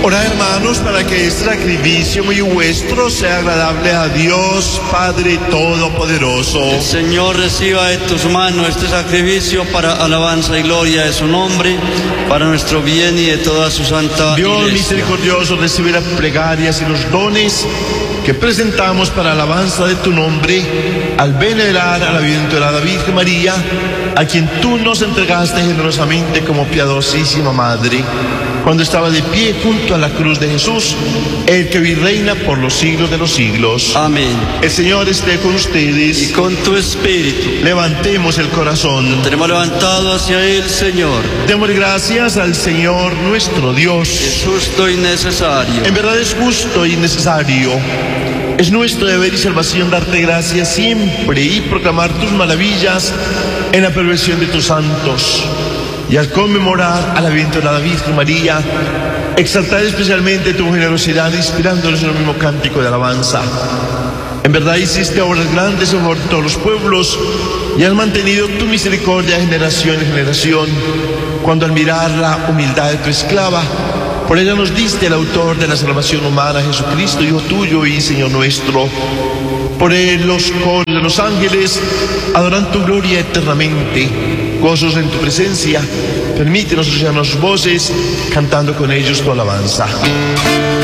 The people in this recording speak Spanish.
Orad, hermanos, para que este sacrificio muy vuestro sea agradable a Dios Padre Todopoderoso. El Señor reciba de tus manos este sacrificio para alabanza y gloria de su nombre, para nuestro bien y de toda su santa Dios Iglesia. misericordioso, recibe las plegarias y los dones que presentamos para alabanza de tu nombre, al venerar a la bienaventurada Virgen María, a quien tú nos entregaste generosamente como piadosísima Madre, cuando estaba de pie junto a la cruz de Jesús, el que vive y reina por los siglos de los siglos. Amén. El Señor esté con ustedes. Y con tu espíritu. Levantemos el corazón. Tenemos levantado hacia él, Señor. Demos gracias al Señor nuestro Dios. Es justo y necesario. En verdad es justo y necesario. Es nuestro deber y salvación darte gracias siempre y proclamar tus maravillas en la perversión de tus santos. Y al conmemorar a la bienaventurada Virgen María, exaltar especialmente tu generosidad, inspirándonos en el mismo cántico de alabanza. En verdad hiciste obras grandes sobre todos los pueblos y has mantenido tu misericordia de generación en generación, cuando al mirar la humildad de tu esclava, por ella nos diste el autor de la salvación humana, Jesucristo, Hijo tuyo y Señor nuestro. Por él los coros de los ángeles adoran tu gloria eternamente. Gozos en tu presencia, permítenos escuchar las voces cantando con ellos tu alabanza.